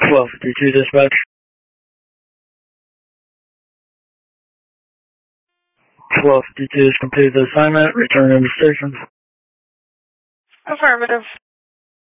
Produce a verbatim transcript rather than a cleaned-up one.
twelve fifty-two dispatch. twelve fifty-two has completed the assignment. Return to the station. Affirmative.